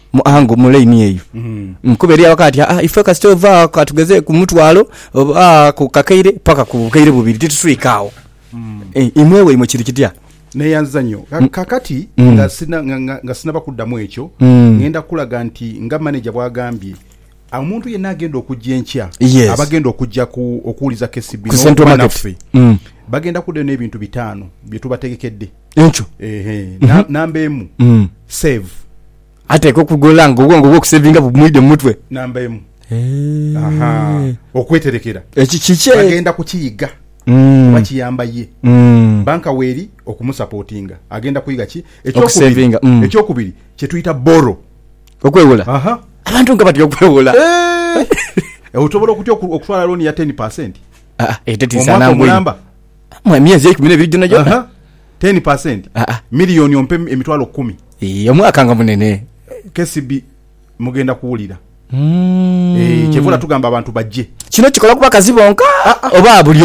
muango muleni eyo mkuberia wakati ife ka stova katugeze ku mutwalo ku kakaire paka ku kaire bubiri tituswikawo imwewe imo kiri kitya neyanza nnyo kakati nga sina bakuddamu ekyo ngenda kulaga nti nga manager bwagambye omuntu yenna agenda okujja enkya abagenda okujja okuwuliza KCB n'okubanaffe bagenda kudde n'ebintu 5 bye tubategekedde ekyo namba emu save ate ko kugolanga ubwongo bwo kusavinga bumwide mutwe namba emu okweterekera ekikiche agenda kukiyiga bakiyamba ye banka weri okumusupportinga agenda kuyiga ki ekyokubiri kye tuyita borrow okwewola abantu nga batyo okwewola otobola okutya okutwala loan ya 10%. Eteti sana mulamba mwezi 12 jona jona 10%. Milioni ompe emitwalo 10 omwaka nga munene KCB mugenda kuwulira kyevula tugamba abantu bajje kino kikola kuba kazibonka oba buli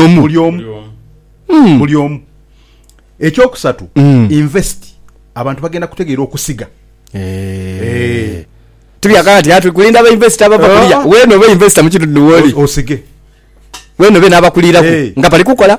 omu ekyokusatu invest abantu bagenda kutegeera okusiga tubiyagati atu kulinda ba investor abakulira weno ba investor mu kitu duwoli osige weno be nabakulira nga bali kukola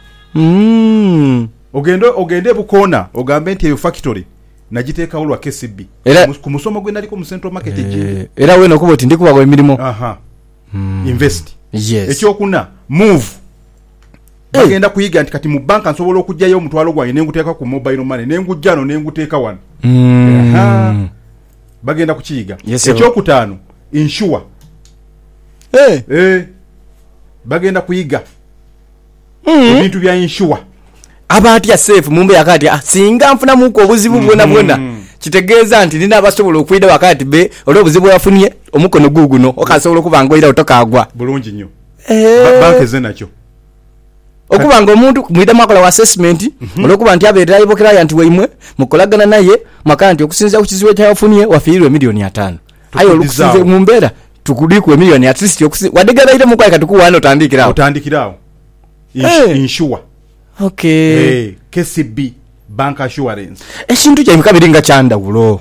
ogende bukona ogambe nti eyo factory najiteeka olwa KCB ku musomo gwe naliko mu Central Market era weno kubo tindi kuba emirimu invest ekyokuna move bagenda kuyiga nti kati mu banka nsobola okujjayo omutwalo gwange nenguteeka ku mobile money nengujjano nenguteeka wano bagenda kukiyiga ekyokutaano insure bagenda kuyiga ebintu bya insure abati ya safe mumbe yakati singa mfuna muko obuzibu bwona kitegeeza nti nina abasobola okwida wakati be olwobuzibu yafunye omukono guguno okasobola okubangoira otokagwa bulungi nnyo banka zenacho okubanga omuntu mwida makola wa assessment olwokuba nti abeera ibokera nti weimwe mukolagana naye makanti okusinza kukiziwe kyafunye wafiirwe milioni 5 ayo olukusinze mumbera tukudikwe milioni at least wadegera ile mukwai katukuwana otandikirawo insure KCB bank assurance ekintu kya mkabiringa chanda ulo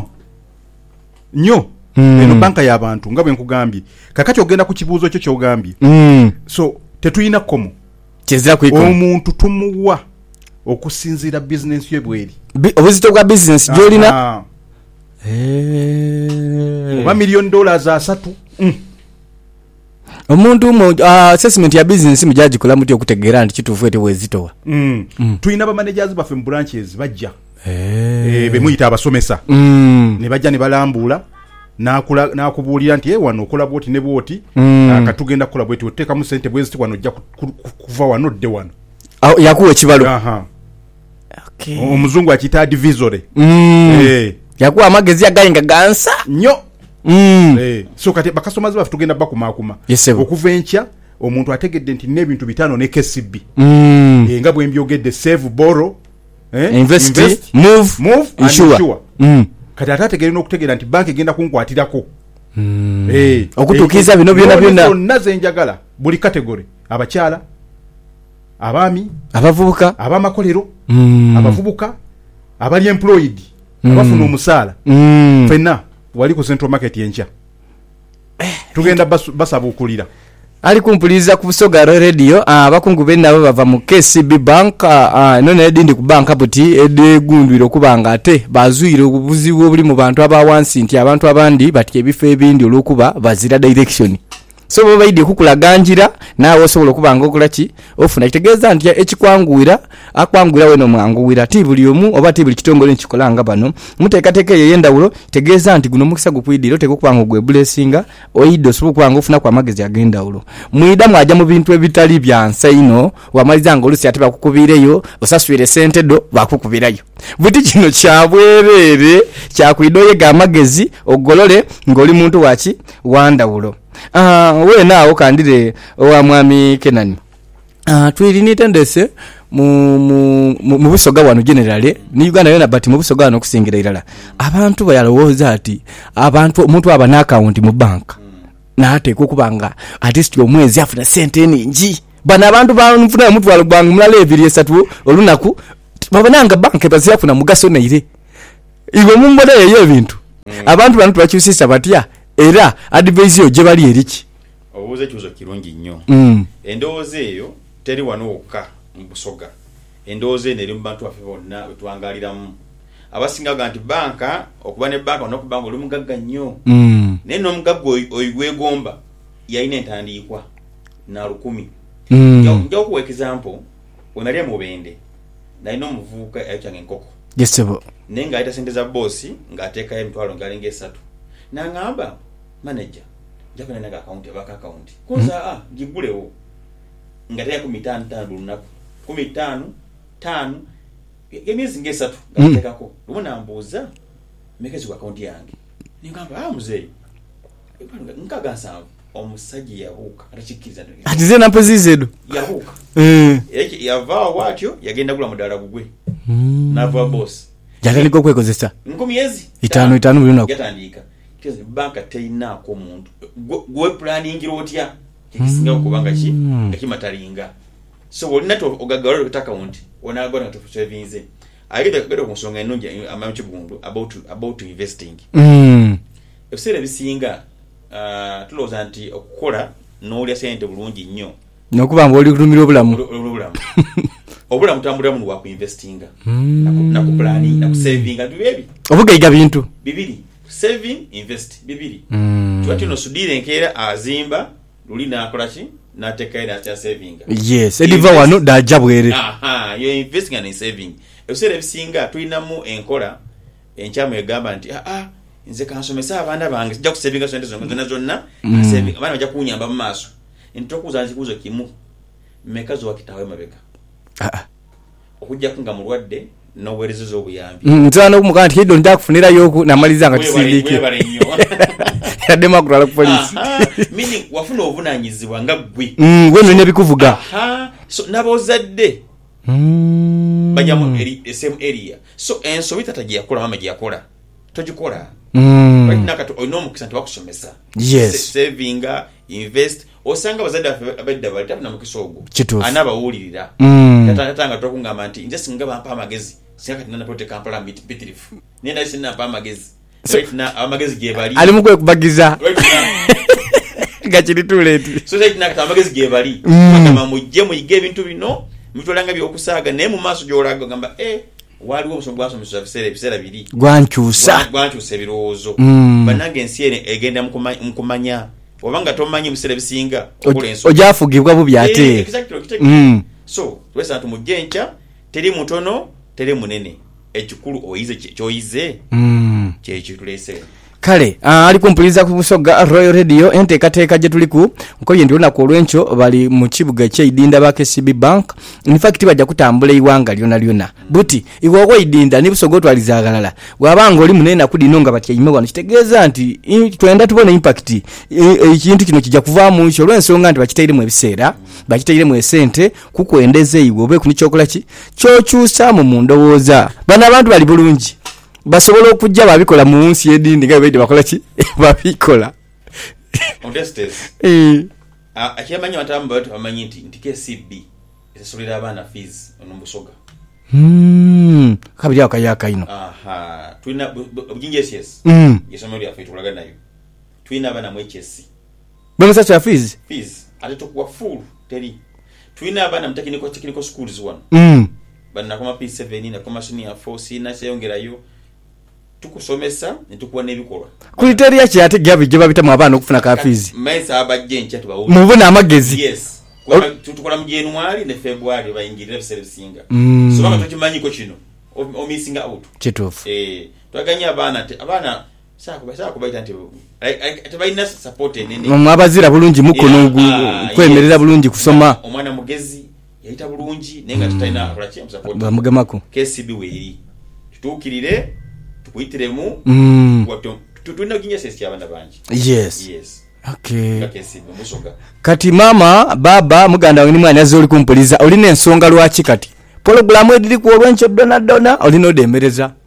nyo eno banka y'abantu nga bwe nkugambye kakati ogenda ku kibuuzo kyo kyogambye so tetuyina komo kyezira kuiko omuntu tumuwa okusinzira business ye bweri obuzito bwa business jolina $1 million asatu omuntu assessment ya business mujaji kula muti okutegeera nti kitufu ete wezitowa tuyina ba managers bafe mu branches bajja be muyita abasomesa ne bajja ne balambula nakubuulira nti wano okola bwoti ne bwoti akatugenda kukola bwoti oteka mu sente bwezi wano ojja kuva wano dde wano yakuwa ekibalo omuzungu akita advisory yakuwa amagezi agayinga gansa nnyo so kati bakasomazi bafu tugenda bakumakuma okuva enkya omuntu ategedde nti n'ebintu 5 ne KCB nga bwe mbyogedde save borrow invest move insure kati atategeera n'okutegeera nti banka egenda kunkwatirako okutuukiza bino byonna naze njagala buli category abakyala abaami abavubuka abamakolero abavubuka abali employed abafuna omusaala fenna wali ku Central Market yencha tugenda basabukulira ali kumpuliza ku Busoga Radio abakungu benna bava mu KCB bank none edindi ku bank buti edegundwiro kubanga ate bazuire obuzibu obuli mu bantu abawansi nti abantu abandi batye bife ebindi olukuba bazira direction so bo baide kukulaganjira nawe osobola kubanga okulaki ofuna kitegeeza nti ekikwanguira akwangwira weno mwanguwira tibuli omu oba tibuli kitongole nkikolanga bano muteekateeka yendawulo tegeeza nti guno mukisa gukwidiro tekukubanga gwe blessinga oyido osobola kubanga ofuna kwa magezi agendawulo mwida mwaja mu bintu ebitali byansa ino wamaliza nga olusi ate bakukubireyo osaswire sente do bakukubirayo buti kino kyabwerere kyakwidoye ga magezi ogolole ngoli muntu wachi wandawulo we naawo kandire owa mwami Kenani twirine tendese mu Busoga wano generally ni Uganda yona but mu Busoga wano kusingira irala abantu bayalowooza ati abantu omuntu aba na account mu bank na ate kokubanga at least omwezi afuna sente ningi bana abantu banfuna omuntu walugwanga mulale 2-3 olunaku babananga bank baziyafuna mugaso naire iwe mu mbole yeyo ebintu abantu bano twakyusisa batya era advice yo gye bali eriki obuuza kibuzo kirungi nnyo endowooza eyo teri wano wokka mu Busoga endowooza eno eri mu bantu baffe bonna bwetwangaliramu abasinga ga nti banka okuba ne banka n'okubanga oli mugagga nnyo naye n'omugagga oyigwegomba yalina entandiikwa na 10 nja okuwa example wenali Mubende nalina omuvubuka yayitanga enkoko yesebo naye ng'ayita sente za boosi ng'ateekayo emitwalo ngalinga 3 n'aŋŋamba manager njagala naga account yabaka account koza gigulewo nga tayako 5 lunaku 15 emyezi nga 3 ngatekako lubona mbuuza mekezi kwa account yange ningamba muzee nkaga 7 omusajja yabuuka atachikiriza ati ze nampe zizedo yabuuka yavaa watyo yagenda gula mudala gugwe nava boss yataliko kwekozesa myezi 5 lunaku yatandika kizi banka teyinako omuntu gwe planning rotya kisinga okubanga ki ekimatalinga so olina to ogagalo ku account onagona to savings ayida gero kusonga enonja amachi gundu about investing ebisere bisinga tuloza nti okukola n'olya sente bulungi nnyo nokubanga oli kulumira obulamu tambulira mu wa ku investinga na ku planning na ku saving atubebi obugayiga bintu bibiri saving invest bibiri twati no sudire nkera azimba lulina akola ki natekaira atya saving yes ediva wano dajabwere you investing and saving ebisere bisinga tulinamu enkola enchamu egamba nti nze kansomesa abanda bange sijja ku saving sente zonna saving abana bajja kunyamba mu maaso ntokuza nzikuzo kimu mekazo wakitawe mabeka okujja kunga mulwadde n'obuweereza obuyambi ntana okumugana nti kiddo ndakufunira yoku namaliza nga tusindike yaddemu akulala ku polisi meaning wafuna obuvunanyizibwa nga gwe gwe none bikuvuga so nabozadde bajja mu same area so ensobi tata gye yakola mama gye yakola togikola nakati olina omukisa nti wakusomesa saving invest osanga bazadde abadde bali tapuna mukisa ogwo anabawulirira tatanga tokungamba nti nje singa bampa amagezi singa kati nana prote kampala bitrif nenda sinna mpa amagezi right na amagezi gye bali ali mukwe kubagiza gachiri tuleti so right na amagezi gye bali kama mujje muyige ebintu bino mitolanga byokusaaga naye mu maaso gyolaga gamba waliwo obusomo bwasomesa bisera biri gwankyusa ebirowoozo banange ensi ene egenda mukumanya obanga tomanyi bisera bisinga okulenso ojafugibwa bubi ate exactly so twesa tumujje encha teri mutono teri munene ekikulu oyize kyoyize kyekitulese kale ali kumpuliza ku Busoga Royal Radio enteekateeka gye tuliku nkoye ndiona ku olwencho bali mu kibuga ky'eidinda ba KCB Bank in fact bajja kutambula iwanga lyona buti iwe okwidinda ni Busoga twaliza agalala bwabanga oli munene kudino nga batyayime wano kitegeeza nti twenda tubona impact ekintu kino kijja kuvaamu ncho olw'ensonga nti bakitairemu ebiseera bakitairemu esente kukwendeze iwe obe kunikyokola ki kyokyusa mu ndowooza bana abantu bali bulungi basobola okujja babikola mu nsi edindi nga bede bakola ki babikola modestes akiyamanya batambo batu amanyi nti KCB esolera abana fees ono Busoga kabiri akayaka ino twina bujinje yes yesomero ya fetu kulaga nayo twina abana mu HS bamasa cha fees ate tokuwa full teri twina abana mu technical schools one bana koma P7 na koma senior 4 na seyongerayo tukusomesa netukuwa nebikolwa kuliteria kyate gyabi gye babita mu abana okufuna ka fees maisa abajje ncha tubawo mubona amagezi yes tutukola mu January ne February bayingirira bisinga so baka tukimanyi ko kino o missing out kitufu twaganya abana sako baita nti tabayina support enene mu abazira bulungi mukono kwemerera bulungi kusoma omwana mugezi yaita bulungi nenga tutaina akola ki support bamugemako KCB weeri tutukirire tukuitiremu wato tutunda ginya sesi abana banji yes okay KCB Busoga kati mama baba muganda we ni mwana azoli kumpuliza olina ensonga lwaki kati program ediri ku olwencho dona olina odemereza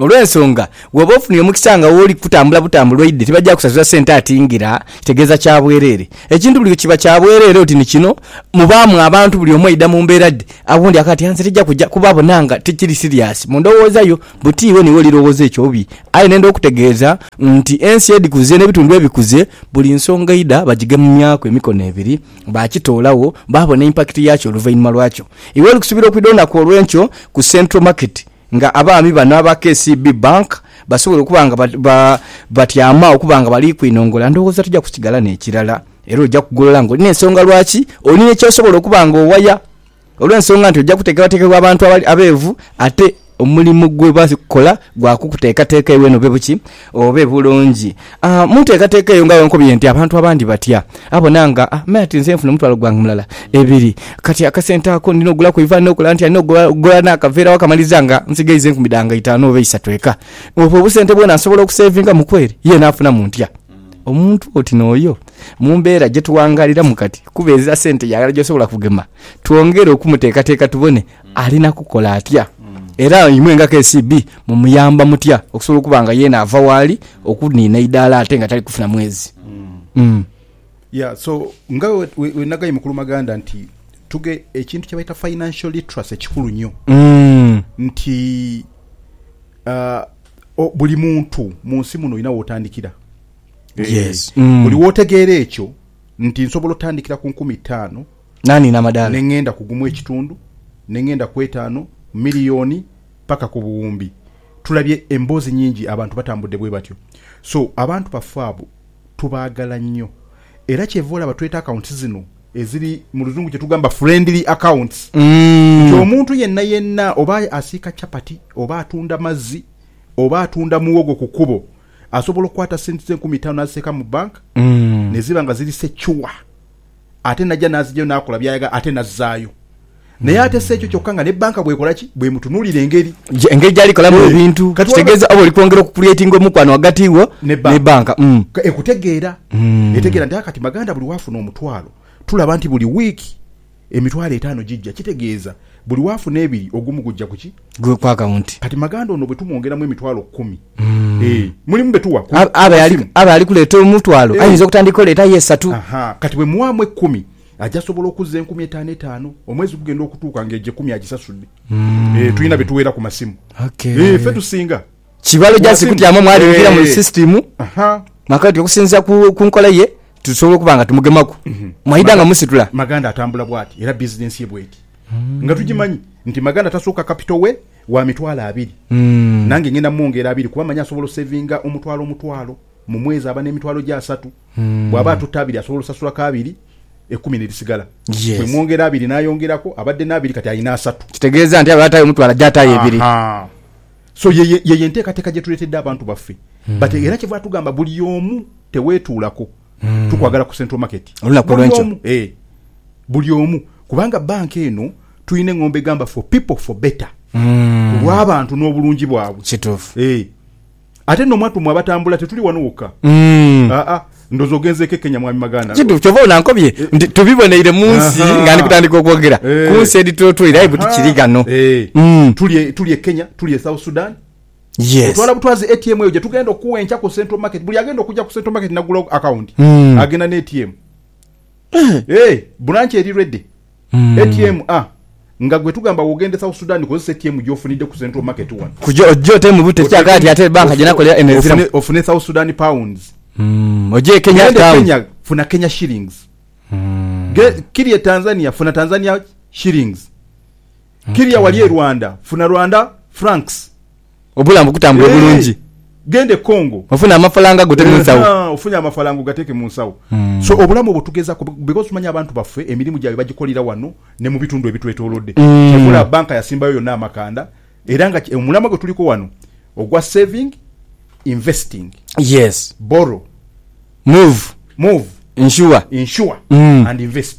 olw'ensonga bw'oba ofunye omukisa nga wooli kutambula butambula oyidde tebajja kusasula ssente atingira kitegeeza kyabwereere ekintu buli kiba kyabwereere oti ni kino mubaamu abantu buli omu ayidda mu mbeera dde abundi akati anze tejja kujja kuba bonanga tekiri siriasi mu ndowoozayo butiiwe niwe olirowooza ekyobi aye nenda okutegeeza nti ensi edikuze n'ebitundu ebikuze buli nsonga ida bagige mu myaka emikono ebiri bakitoolawo baabona impakiti yakyo oluvannyuma lwakyo iwe olikusuubira okwidondaku olw'enkyo ku central market nga abaami bano aba KCB bank basobola okuba nga batyama okuba nga bali kwinongola ndowooza tujja kusigala n'ekirala era ojja kugolola ng'olina ensonga lwaki olina ekyosobola okuba nga owaya olw'ensonga nti ojja kuteekebwateekebwa abantu abeevu ate omulimu gwe bakola gwakukuteekateeka eweno be buki obe bulungi muteekateeka eyo nga yonkobye nti abantu abandi batya abonanga mayati nze nfuna omutwalo gwange mulala ebiri kati akasente ako ndina ogula kuiva n'okola nti alina ogola n'akaveera wakamaliza nga nsigaize 15 oba 3 eka obwo obusente bwona nsobola okusevinga mu kweri ye naafuna mu ntya omuntu oti n'oyo mu mbeera gye tuwangalira mu kati kubeeza sente yagala gy'osobola kugema twongere okumuteekateeka tubone alina kukola atya era imwe nga KCB mumuyamba mutya okusobola okuba nga yena ava waali okuniina idaala ate nga tali kufuna mwezi so nga we nagaye mukulu maganda nti tuge ekintu kye bayita financial literacy ekikulu nnyo nti buli muntu mu nsi muno olina wootandikira buli wootegeera ekyo nti nsobola otandikira ku 15 nani n'amadaala nengenda kugumu ekitundu nengenda ku 5 miliyoni paka ku buwumbi tulabye emboozi nyingi abantu batambudde bwe batyo so abantu bafaabo tubaagala nnyo era kyevola batweta accounts zino eziri mu luzungu kye tugamba friendly accounts omuntu yenna oba asiika chapati oba atunda mazzi oba atunda muwogo ku kkubo asobola okukwata sente 15 n'aziteeka mu bank ne ziba nga ziri secuwa ate najja n'azijja n'akola byayaga ate nazzaayo naye ate se ekyo kyokka nga ne banka bwekola ki bwe mutunuulira engeri gy'alikolamu ebintu kitegeeza oba oli kwongera okukuleetinga omukwano wagati wo ne banka ekutegeera etegeera nti akati maganda buli waafuna omutwalo tulaba nti buli wiiki emitwalo 5 gijja kitegeeza buli waafuna 2 ogumu gujja kuki ku akawunti kati maganda ono bwe tumwongeramu emitwalo 10 mulimu betuwa aba alikuleeta omutwalo ayinza okutandika oleeta ye 3 kati bwe muwaamu 10 ajasobola okuzza 15,000 omwezi kugenda okutuuka ng'ejje 10 agisasudde tulina betuweera ku masimu ffe tusinga kibalo gyasi kutyamu mwalingira mu system makati okusinza ku nkola ye tusobola okuba nga tumugemako mwayida nga musitula maganda atambula bwati era business ye bweti nga tugimanyi nti maganda tasooka capital we wa mitwalo 2 nange ngenda mwongera 2 kuba manya asobola savinga omutwalo mu mwezi aba n'emitwalo gya 3 bw'aba tutabiri asobola osasula ka 2 10 nerisigala bwe mwongera 2 n'ayongerako abadde na2 kati ayina 3 kitegeeza nti abatayo omutwala gyatayo 2 so ye nteekateeka gye tuleetedde abantu baffe bate era kyevuba tugamba buli omu teweetuulako tukwagala ku central market buli omu kubanga banka eno tuyina engombe gamba for people for better olw'abantu n'obulungi bwabwe kituufu ate nno mwatu mwabatambula tetuli wano wokka ndozo genzeke Kenya mwami maganda kitu kyova nankobye tubiboneire munsi nga ndikutandika okwogera kunsi editoto ira ibuti kirigano tulie Kenya tulie South Sudan yes twala butwazi ATM eyo je tugenda okuwencha ku central market buli agenda okujja ku central market nagula account agenda ne ATM branch eri ready ATM nga gwe tugamba wogende South Sudan ko ATM gyofunide ku central market one kujo jote mu bute kyagati ate banka jina kolera enezira ofune South Sudan pounds oje Kenya funa Kenya shillings kiri Tanzania funa Tanzania shillings kiri wali Rwanda funa Rwanda francs obulambu kutambula bulungi gende Congo ofuna amafalanga goteke munsawo ofuna amafalanga gateke munsawo so obulamu butugeza because tumanya abantu baffe emirimu gyawe bagikolira wano ne mu bitundu ebitwetolodde kifula banka yasimbayo yonna amakanda era nga omulama gwe tuliko wano ogwa saving investing yes borrow move insure and invest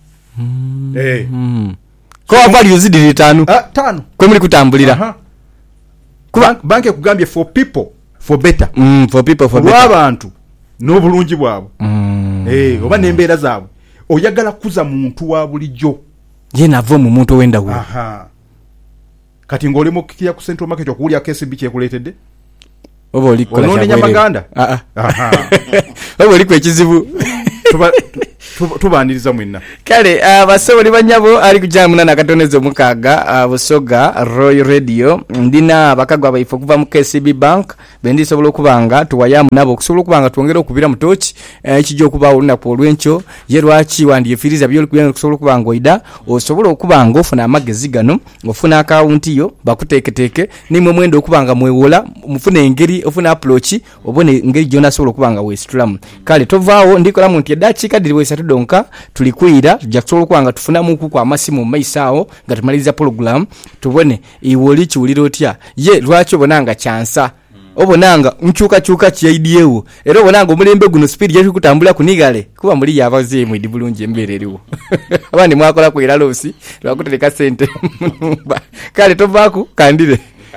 kwa value zidi 5 kwa muli kutambulira banke kugambye for people for better for people for better abantu n'obulungi bwabo oba n'embeera zaabwe oyagala kuza muntu wa bulijjo ye navo mu muntu wenda wo kati ng'oli mu kiya ku Central Market okuwulya KCB kyekuleetedde oba oli kola onoonenya maganda oba oli kwekizibu tubaniriza mwenna kale basoboli banyabo ali kujamu na katoneze mukaaga Busoga Royal Radio ndina abakagwa baifo kuva mu KCB Bank bendi sobola okubanga tuwayamu nabo okusobola okubanga tuongera okubira mu tochi ekijjo kuba oluna ku olwencho ye lwaki wandiyefiriza byoli kubanga okusobola okubanga oida osobola okubanga ofuna amagezi gano ofuna account yo bakuteeketeke nimwe mwendo okubanga mwewola mufuna engeri ofuna approach obone engeri jona sobola okubanga westram kale tovaawo ndikola muntu yadachi kadiri wesatu donka tulikwira tujakusobola okubanga tufuna muku kwa masimu maisao nga tumaliza program tubone iwoli kiwuliro otya ye lwaki obonanga chansa obonanga nchuka kiyidiewo era obonanga omulembe guno speed yetu kutambula kunigale kuba muri yabaze mu dibulunje mbereriwo abandi mwakola ku iralosi lwakuteleka sente kale tovaku kandire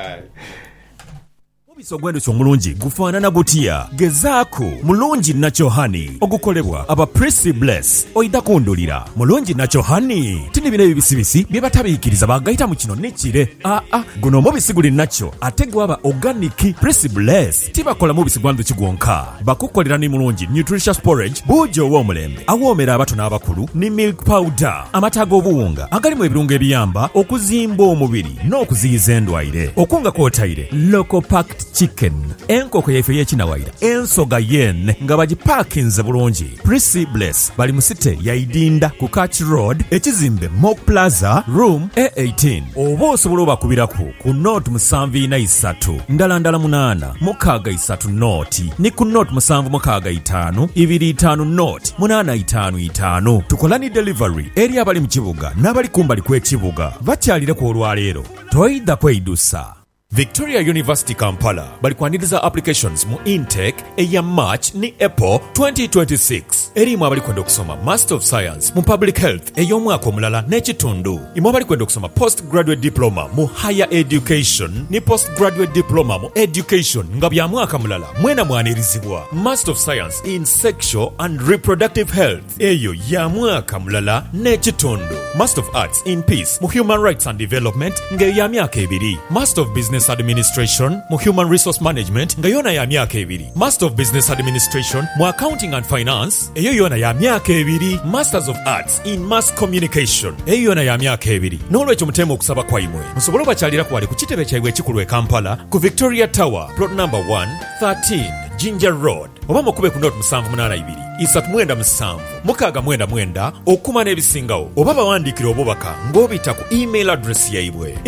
Ogwendo kyomulungi gufaanana gutya gezaako mulungi Nacho Honey ogukolebwa aba Prissy Bless oida kundulira mulungi Nacho Honey tini bine bibisibisi bye batabiikiriza bagayita mu kino nekire guno mubisi guli nacho ate gwaba organic Prissy Bless tibakola mubisi gwandu kigwonka bakukolera ni mulungi nutritious porridge bujo w'omulembe awoomera abato n'abakulu ni milk powder amata g'obuwunga agalimu ebirungo ebiyamba okuzimba omubiri n'okuziyiza endwaire okunga kwotaire local packed chicken enkoko yaife yekinawaira ensoga yen nga bagipakinze bulungi Prissy Bless bali mu site yaidinda ku Catch Road ekizimbe Mock Plaza room A18 oba osobola obakubirako ku note 743 ndala 8 mukaga 3 note ni ku note 765 25 note 855 tukola ni delivery eri abali mu kibuga n'abali kumbali kw'ekibuga bakyalire ku olwaleero toyida kweyidusa Victoria University Kampala bali kwaniriza applications mu intake eya March ni April 2026 erimu abali kwenda okusoma Master of Science mu Public Health ey'omwaka omulala n'ekitundu imwe abali kwenda okusoma Postgraduate Diploma mu Higher Education ni Postgraduate Diploma mu Education nga bya mwaka mulala mwena mwanirizibwa Master of Science in Sexual and Reproductive Health eyo ya mwaka mulala n'ekitundu Master of Arts in Peace mu Human Rights and Development nga ya myaka 2 Master of Business Administration mu Human Resource Management nga yona ya myaka 2 Master of Business Administration mu Accounting and Finance eyo yona ya myaka 2 Masters of Arts in Mass Communication eyo yona ya myaka 2 n'olwekyo mutema okusaba kwaimwe musobola bakyalira ku wali ku kitebe kyabwe ekikulu e Kampala ku Victoria Tower plot number 113 Ginger Road oba mukube ku note 782 397 mukaga mwenda okuma n'ebisingawo oba bawandikira obubaka ng'obita ku email address yaibwe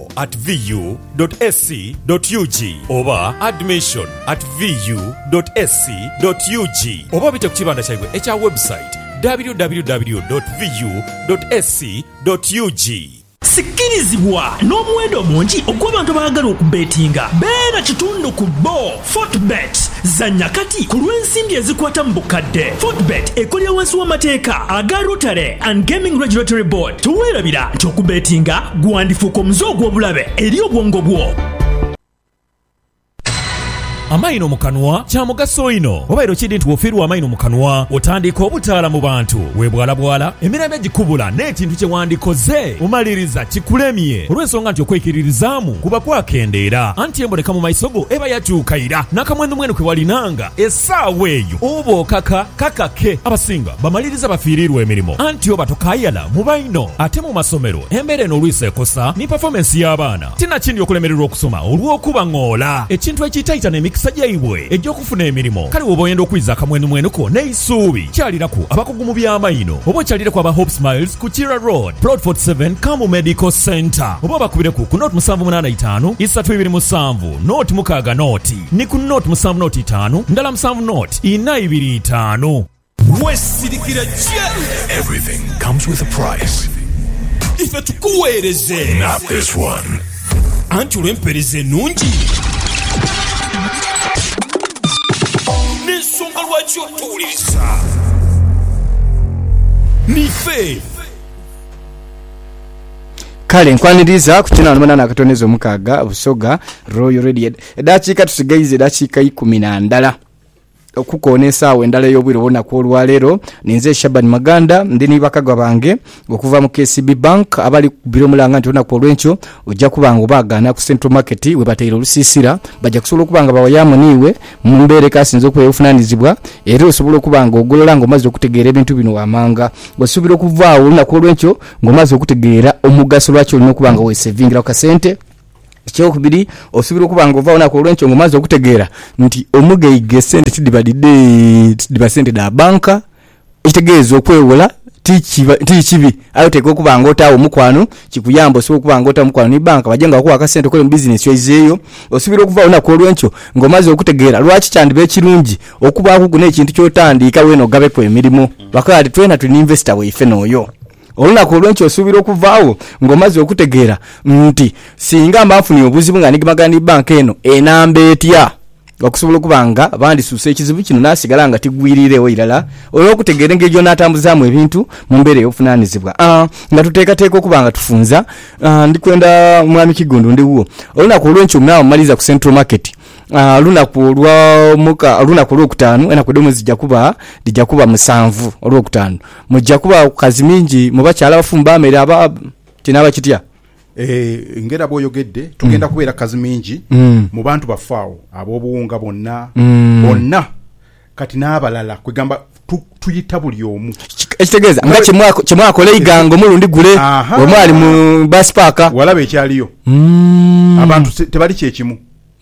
info@vu.sc.ug oba admission@vu.sc.ug oba bite ku kibanda kyaibwe ekya website www.vu.sc.ug sikirizibwa n'omuwendo mungi ogw'abantu abaagala okubetinga beera kitundu ku bo Fortbet zanya kati ku lw'ensimbi ezikwata mu bukadde Fortbet ekolera wansi w'amateeka aga Rotary and Gaming Regulatory Board tuweerabira nti okubetinga gwandifuuka omuze ogw'obulabe eri obwongo bwo Amaino mukanwa kya mugaso ino obairo kidi nti wofiirwa amaino mukanwa otandika obutaala mu bantu webwala emirembe gikubula n'ekintu kye wandikoze umaliriza kikulemye olw'ensonga nti okwekiririzaamu kuba kwakendeera anti emboneka mu maiso go eba yakyukaira n'akamwenu kwe walinanga essaawa eyo oba okaka kakake abasinga bamaliriza bafiirirwa emirimu anti oba tokayala mu baino ate mu masomero embeera eno olwisa ekosa ni performance y'abaana tinakindi okulemererwa okusoma olw'okuba ng'ola ekintu ekiyita n'emikisa jaibwe ejjokufuna emirimu kale woba oyenda okwiza akamwenuko n'eisuubi kyaliraku abakugu mu by'amaino oba okyaliraku aba Hope Smiles ku Kira Road Plot 47 Kamu Medical Center oba bakubireku ku note 785 327 note mukaaga note ni ku note 795 ndala 7 note 425 wesirikira Everything comes with a price. ife tukuweereze Not this one. anti olw'empeereza ennungi n'ensonga lwaki otuwuliriza nife kale nkwaniriza ku 98 Busoga Royal Radio edakiika tusigaize edakiika 10 ndala okukoona essaawa endala ey'obwire olunaku olwaleero ninze Shaban Maganda ndi ne bakagwa bange okuva mu KCB Bank abali kubira omulanga nti olunaku olw'enkyo ojja kubanga obaagaana ku Central Market we bateera olusiisira bajja kusobola okubanga bawayamu niiwe mu mbeera kasinza okuba ebuvunaanyizibwa era osobola okubanga ogolola ng'omaze okutegeera ebintu bino wamanga bw'osuubira okuvaawo olunaku olw'enkyo ng'omaze okutegeera omugaso lwaki olina okubanga weesevingira ku kasente. Ekyokubiri osubira okubanga ovaawo nako olw'enkyo ng'omaze okutegeera nti omugayige sente tidiba sente da banka ekitegeeza okwewola tikibi ayo teka okubanga otaawo omukwano kikuyamba osobola okubanga otaawo omukwano ni banka bajja nga bakuwa akasente okola mu bizinesi yoizeeyo osubira okuvaawo nako olw'enkyo ng'omaze okutegeera lwaki kyandiba ekirungi okubaako guna ekintu ky'otandika weeno ogabeku emirimu bakala ti twena tulina investor waife n'oyo olunaku olw'enkyo osuubira okuvaawo ng'omaze okutegeera nti singa mbanfunye obuzibu nga nigimagana ni banka eno enamba etya okusobola okubanga bandisuuse ekizibu kino naasigala nga tigwirirewo irala olw'okutegeera engeri gy'onaatambuzaamu ebintu mu mbeera ey'obuvunaanyizibwa nga tuteekateeka okubanga tufunza ndikwenda mwami Kigundu ndiwo olunaku olw'enkyo munaawe mumaliza ku Central Market lunaku olw'okutaano enaku edomo zijja kuba 7 olw'okutaano mujja kuba kazi mingi mu bakyala abafumba amere aba kinaaba kitya ngera bw'oyogedde tugenda kubeera kazi mingi mu bantu bafaawo ab'obuwunga bonna kati n'abalala kwegamba tuyita buli omu ekitegeeza nga kyemwakola igango mulundi gule omwali mu bus park walaba ekyaliyo abantu tebali kyekimu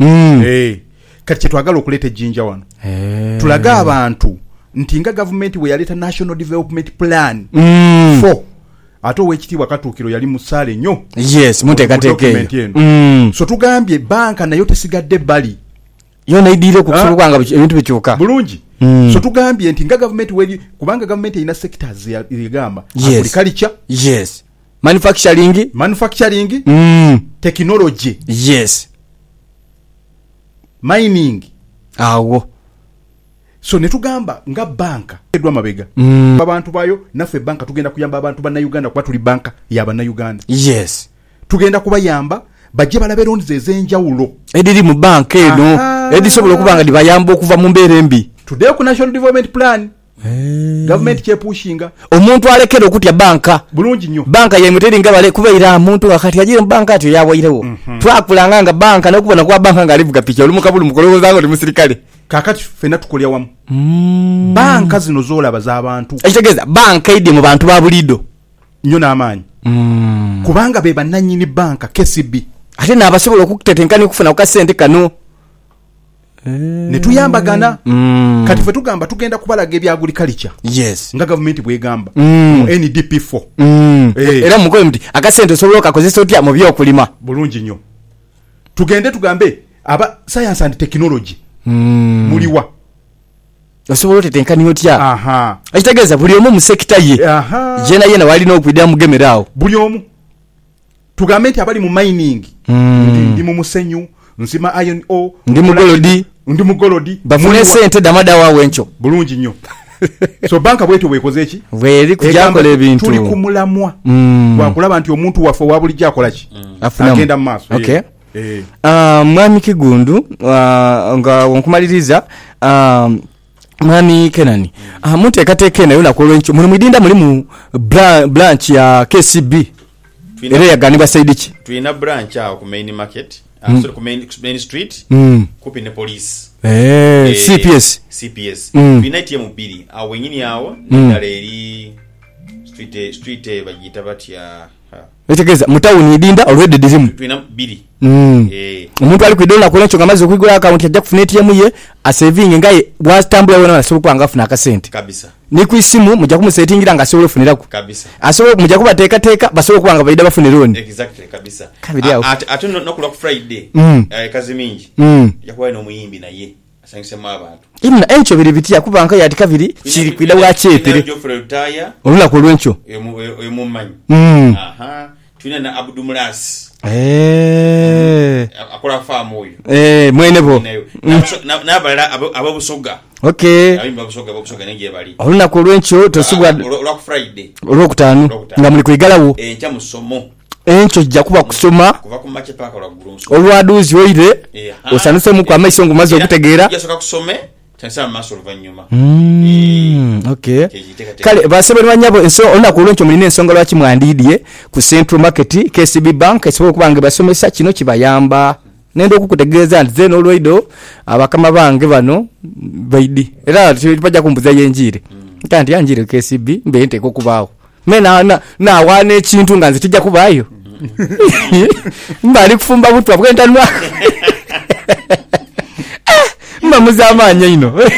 kati kyetwagala okuleeta ejjinja wano tulaga abantu nti nga gavumenti bwe yaleeta National Development Plan 4 ate ow'ekitiibwa Katuukiro yali mu ssaala ennyo muteekateeka so tugambye banka nayo tesigadde bali yona idiire okusobola okubanga ebintu bikyuka bulungi so tugambye nti nga gavumenti weri kubanga gavumenti erina sectors egamba agriculture manufacturing technology mining awo so netugamba nga banka edwa mabega abantu bayo naffe banka tugenda kuyamba abantu ba Uganda kuba tuli banka yaba na Uganda tugenda kubayamba bajje balabe loans ezenjawulo ediri mu banka eno edisobola okubanga dibayamba okuva mu mbeera embi today ku National Development Plan government kyepushinga omuntu alekera okutya banka bulungi nnyo banka yemuteringa bale kubeera omuntu akati ajire mu banka atyo yawairewo twakulanga nga banka nokubona kwa banka nga alivuga picha olumu kabulu mukolowozanga oli musirikale kakati fena tukolya wamu banka zino zolaba z'abantu ekitegeeza banka idi mu bantu ba bulido nnyo n'amaanyi kubanga be bannannyini banka KCB ate n'abasobola okutetenkana okufuna ku kasente kano ne tuyambagana kati fe tugamba tugenda kubalaga ebya agriculture nga gavumenti bwegamba mu NDP4 era mukole muti akasente osobola okakozesa otya mu byokulima bulungi nnyo tugende tugambe aba science and technology muliwa osobola otetenkani otya ekitegeeza buli omu mu sekita ye yena walina okwidira mugemeraawo buli omu tugambe nti abali mu mining ndi mu musenyu nsima iron ore ndi mugolodi bafune sente damada wawe enkyo bulungi nnyo so banka bwetu bwekoze eki bweri kujakola ebintu tuli kumulamwa wakulaba nti omuntu waffe wabulijja akola ki agenda mu maaso mwami Kigundu nga onkumaliriza mwami Kenani muteekateeka nayo nakola enkyo muli mwidinda muli mu branch ya KCB era yaganibwa saidi ki tulina branch awo ku main market ku main street kupi ne police CPS tulina ATM 2 awo wenyini awo ndala eri street bagita batya etegeeza mutawuni idinda already dirimu tulina 2 omuntu ali kwidona kola ekyo ngamaze okwigula account ajja kufuna ATM ye a saving ngaye bwatambula wona asobola kwanga afuna akasente kabisa ni ku isimu mujja kumusetingira nga asobola ofunirako kabisa asobola mujja kubateeka basobola kwanga baida bafune loan exactly kabisa ate no kula ku Friday kazi mingi yakuwa no muyimbi naye asangisema abantu imna encho biri bitya kubanka yati kabiri kiri kwida bwachetere olunaku olw'enkyo emumanyi tulina na Abdumulas akola faamu oyo mwenebo n'abalala ababusoga ababusoga nenje bali olunaku olw'enkyo tosubwa olwa Friday olw'okutaano nga muli kwigalawo enkya musomo enkyo kijja kuba kusoma kuva ku mache paka lwa gulunso olwaduuzi oire osanuse mu kwa maiso ngumaze okutegeera yasoka kusome Chansa maso luvanyuma. Okay. Kale basebeni banyabo so olunaku olw'enkyo mulina ensonga lwaki mwandidye ku Central Market KCB Bank esobola okubange basomesa kino kibayamba. Nendo okukutegeeza nti zeno olwaido abakama bange bano baidi. Era tupajja kumbuza yenjire. Kandi yanjire KCB mbe nteko kubaawo. Mena na wane ekintu nga nzitijja kubaayo. Mbali kufumba butwa bwentanwa. Mba muzamanya ino.